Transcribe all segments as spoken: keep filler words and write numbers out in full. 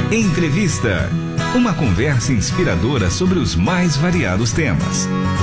Entrevista. Uma conversa inspiradora sobre os mais variados temas.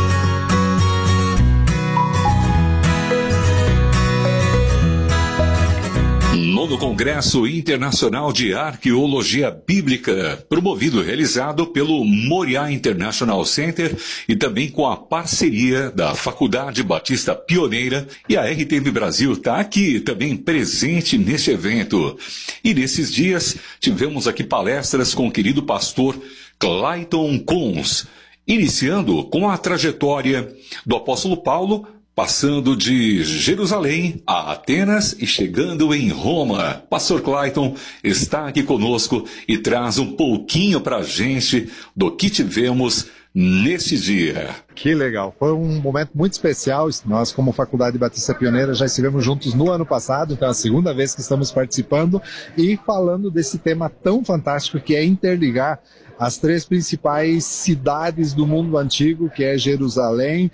Nono Congresso Internacional de Arqueologia Bíblica, promovido e realizado pelo Moriá International Center e também com a parceria da Faculdade Batista Pioneira, e a R T M Brasil está aqui também presente neste evento. E nesses dias tivemos aqui palestras com o querido pastor Clayton Kunz, iniciando com a trajetória do apóstolo Paulo, passando de Jerusalém a Atenas e chegando em Roma. Pastor Clayton está aqui conosco e traz um pouquinho para a gente do que tivemos nesse dia. Que legal, foi um momento muito especial. Nós, como Faculdade Batista Pioneira, já estivemos juntos no ano passado, então é a segunda vez que estamos participando e falando desse tema tão fantástico que é interligar as três principais cidades do mundo antigo, que é Jerusalém,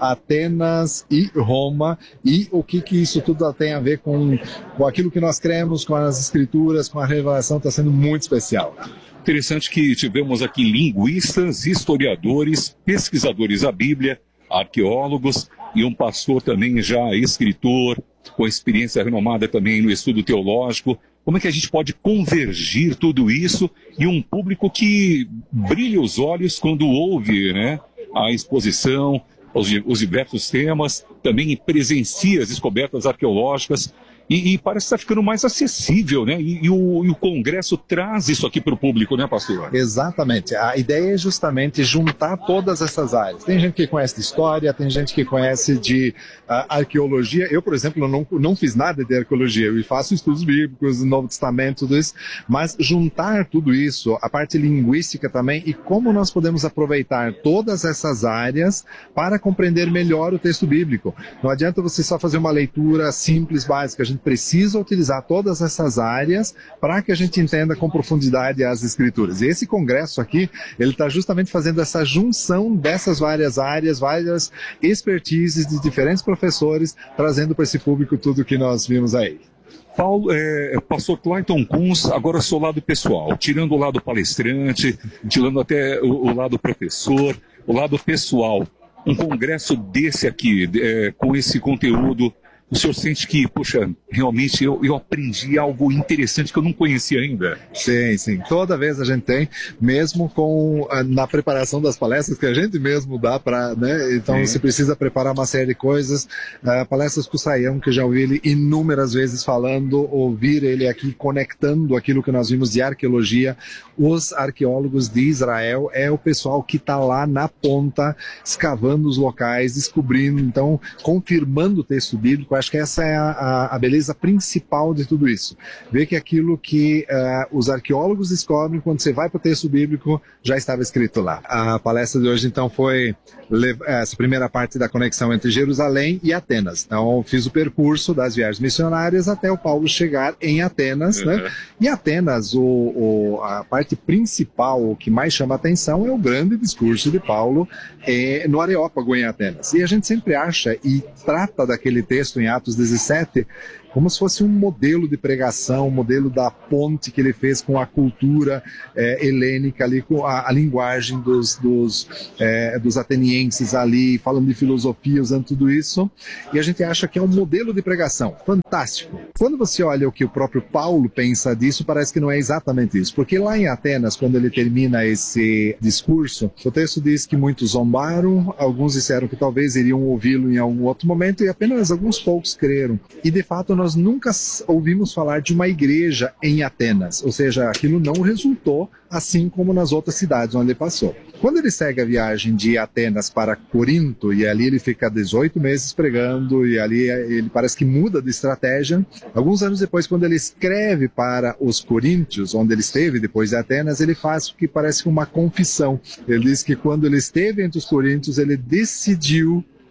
Atenas e Roma, e o que, que isso tudo tem a ver com, com aquilo que nós cremos, com as escrituras, com a revelação. Está sendo muito especial. Interessante que tivemos aqui linguistas, historiadores, pesquisadores da Bíblia, arqueólogos e um pastor também já escritor, com experiência renomada também no estudo teológico. Como é que a gente pode convergir tudo isso e um público que brilha os olhos quando ouve, né, a exposição, Os, os diversos temas, também presencia as descobertas arqueológicas, e, e parece que está ficando mais acessível, né? E, e, o, e o Congresso traz isso aqui para o público, né, pastor? Exatamente. A ideia é justamente juntar todas essas áreas. Tem gente que conhece de história, tem gente que conhece de uh, arqueologia. Eu, por exemplo, não, não fiz nada de arqueologia. Eu faço estudos bíblicos, Novo Testamento, tudo isso. Mas juntar tudo isso, a parte linguística também, e como nós podemos aproveitar todas essas áreas para compreender melhor o texto bíblico. Não adianta você só fazer uma leitura simples, básica. A gente precisa utilizar todas essas áreas para que a gente entenda com profundidade as escrituras. E esse congresso aqui, ele está justamente fazendo essa junção dessas várias áreas, várias expertises de diferentes professores, trazendo para esse público tudo que nós vimos aí. Paulo, é, pastor Clayton Kunz, agora seu lado pessoal, tirando o lado palestrante, tirando até o, o lado professor, o lado pessoal. Um congresso desse aqui, é, com esse conteúdo, o senhor sente que, poxa, realmente eu, eu aprendi algo interessante que eu não conhecia ainda? Sim, sim. Toda vez a gente tem, mesmo com na preparação das palestras que a gente mesmo dá para, né? Então sim, você precisa preparar uma série de coisas. Uh, palestras com o Saião, que já ouvi ele inúmeras vezes falando, ouvir ele aqui conectando aquilo que nós vimos de arqueologia. Os arqueólogos de Israel é o pessoal que está lá na ponta, escavando os locais, descobrindo, então, confirmando o texto bíblico. Acho que essa é a, a, a beleza principal de tudo isso. Ver que aquilo que uh, os arqueólogos descobrem quando você vai para o texto bíblico já estava escrito lá. A palestra de hoje, então, foi essa primeira parte da conexão entre Jerusalém e Atenas. Então, eu fiz o percurso das viagens missionárias até o Paulo chegar em Atenas, uhum, né? E Atenas, o, o, a parte principal, o que mais chama a atenção é o grande discurso de Paulo é, no Areópago em Atenas. E a gente sempre acha e trata daquele texto em Atos dezessete como se fosse um modelo de pregação, um modelo da ponte que ele fez com a cultura é, helênica ali, com a, a linguagem dos, dos, é, dos atenienses ali, falando de filosofia, usando tudo isso, e a gente acha que é um modelo de pregação fantástico. Quando você olha o que o próprio Paulo pensa disso, parece que não é exatamente isso, porque lá em Atenas, quando ele termina esse discurso, o texto diz que muitos zombaram, alguns disseram que talvez iriam ouvi-lo em algum outro momento, e apenas alguns poucos creram. E de fato nós nunca ouvimos falar de uma igreja em Atenas, ou seja, aquilo não resultou assim como nas outras cidades onde ele passou. Quando ele segue a viagem de Atenas para Corinto, e ali ele fica dezoito meses pregando, e ali ele parece que muda de estratégia, alguns anos depois, quando ele escreve para os coríntios, onde ele esteve depois de Atenas, ele faz o que parece uma confissão. Ele diz que quando ele esteve entre os coríntios, ele decidiu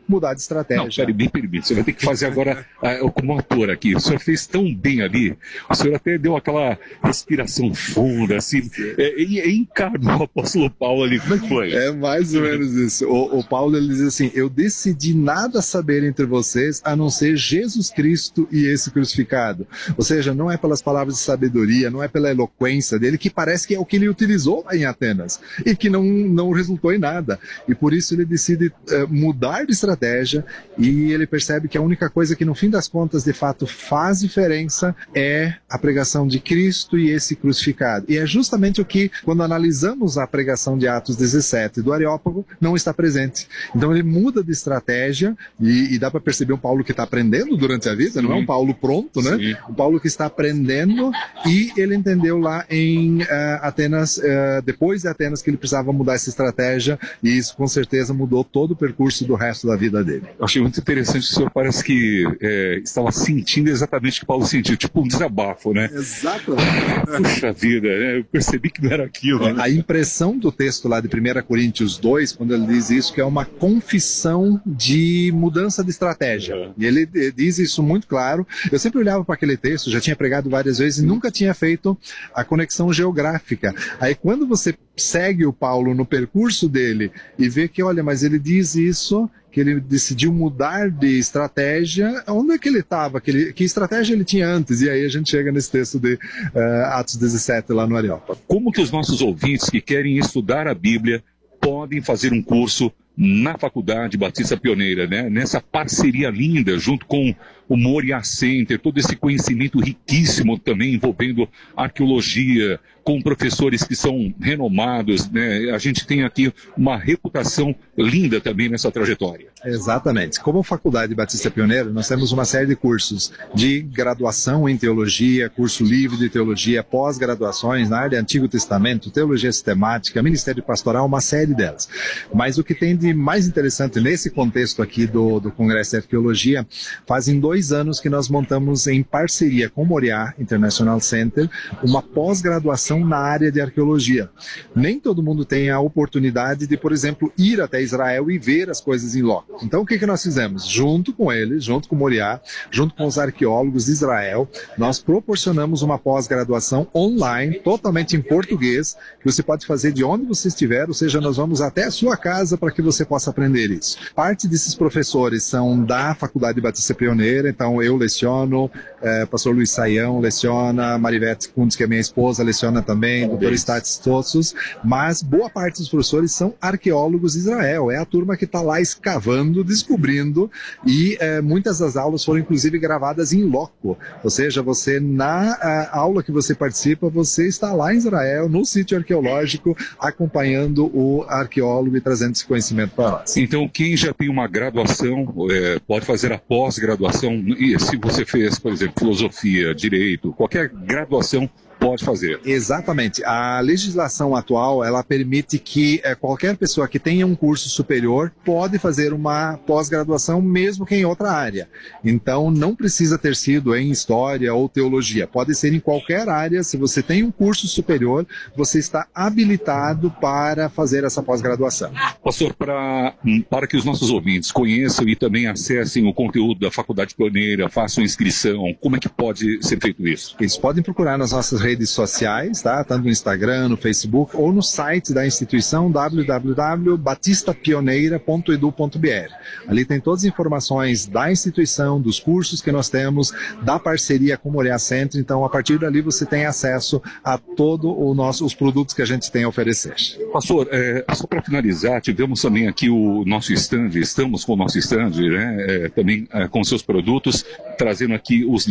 mudar de estratégia. Não, peraí, me permite, você vai ter que fazer agora uh, como ator aqui. O senhor fez tão bem ali, o senhor até deu aquela respiração funda, assim, é, e encarnou o apóstolo Paulo ali. Como é que foi? É mais ou menos isso. O, o Paulo, ele diz assim: eu decidi nada saber entre vocês a não ser Jesus Cristo e esse crucificado. Ou seja, não é pelas palavras de sabedoria, não é pela eloquência dele, que parece que é o que ele utilizou lá em Atenas e que não, não resultou em nada. E por isso ele decide uh, mudar de estratégia, e ele percebe que a única coisa que no fim das contas de fato faz diferença é a pregação de Cristo e esse crucificado. E é justamente o que, quando analisamos a pregação de Atos dezessete do Areópago, não está presente. Então ele muda de estratégia, e, e dá para perceber um Paulo que está aprendendo durante a vida. Sim. Não é um Paulo pronto, né? Sim. Um Paulo que está aprendendo, e ele entendeu lá em uh, Atenas, uh, depois de Atenas, que ele precisava mudar essa estratégia, e isso com certeza mudou todo o percurso do resto da vida dele. Eu achei muito interessante, o senhor parece que é, estava sentindo exatamente o que Paulo sentiu, tipo um desabafo, né? Exatamente. Puxa vida, né? Eu percebi que não era aquilo. É, né? A impressão do texto lá de primeira Coríntios dois, quando ele diz isso, que é uma confissão de mudança de estratégia. Uhum. E ele diz isso muito claro. Eu sempre olhava para aquele texto, já tinha pregado várias vezes e nunca tinha feito a conexão geográfica. Aí quando você segue o Paulo no percurso dele e vê que, olha, mas ele diz isso, que ele decidiu mudar de estratégia, onde é que ele estava? Que, que estratégia ele tinha antes? E aí a gente chega nesse texto de uh, Atos dezessete lá no Areópago. Como que os nossos ouvintes que querem estudar a Bíblia podem fazer um curso na Faculdade Batista Pioneira, né? Nessa parceria linda junto com o Moriá Center, todo esse conhecimento riquíssimo também envolvendo arqueologia, com professores que são renomados, né? A gente tem aqui uma reputação linda também nessa trajetória. Exatamente. Como Faculdade Batista Pioneira, nós temos uma série de cursos de graduação em teologia, curso livre de teologia, pós-graduações na área de Antigo Testamento, teologia sistemática, ministério pastoral, uma série delas. Mas o que tem de mais interessante nesse contexto aqui do, do Congresso de Arqueologia, fazem dois anos que nós montamos em parceria com o Moriá International Center uma pós-graduação na área de arqueologia. Nem todo mundo tem a oportunidade de, por exemplo, ir até Israel e ver as coisas em loco. Então o que, que nós fizemos? Junto com eles, junto com o Moriá, junto com os arqueólogos de Israel, nós proporcionamos uma pós-graduação online, totalmente em português, que você pode fazer de onde você estiver, ou seja, nós vamos até a sua casa para que você possa aprender isso. Parte desses professores são da Faculdade Batista Pioneira, então eu leciono, é, pastor Luiz Saião leciona, Marivete Kundes, que é minha esposa, leciona também, doutor Statis Tossos, mas boa parte dos professores são arqueólogos de Israel, é a turma que está lá escavando, descobrindo, e é, muitas das aulas foram inclusive gravadas em loco, ou seja, você na aula que você participa, você está lá em Israel, no sítio arqueológico, acompanhando o arqueólogo e trazendo esse conhecimento para nós. Então, quem já tem uma graduação, é, pode fazer a pós-graduação, e se você fez, por exemplo, filosofia, direito, qualquer graduação, pode fazer. Exatamente. A legislação atual, ela permite que é, qualquer pessoa que tenha um curso superior pode fazer uma pós-graduação, mesmo que em outra área. Então, não precisa ter sido em história ou teologia. Pode ser em qualquer área. Se você tem um curso superior, você está habilitado para fazer essa pós-graduação. Pastor, para, para que os nossos ouvintes conheçam e também acessem o conteúdo da Faculdade Pioneira, façam inscrição, como é que pode ser feito isso? Eles podem procurar nas nossas redes sociais, tá? Tanto no Instagram, no Facebook, ou no site da instituição w w w ponto batista pioneira ponto edu ponto b r. Ali tem todas as informações da instituição, dos cursos que nós temos, da parceria com o Moriá Center. Então, a partir dali você tem acesso a todos os produtos que a gente tem a oferecer. Pastor, é, só para finalizar, tivemos também aqui o nosso stand, estamos com o nosso stand, né? É, também é, com seus produtos, trazendo aqui os